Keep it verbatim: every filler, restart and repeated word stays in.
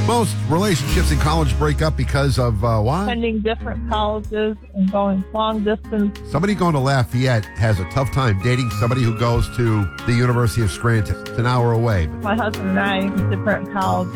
Most relationships in college break up because of uh, what? Attending different colleges and going long distance. Somebody going to Lafayette has a tough time dating somebody who goes to the University of Scranton. It's an hour away. My husband and I, different colleges.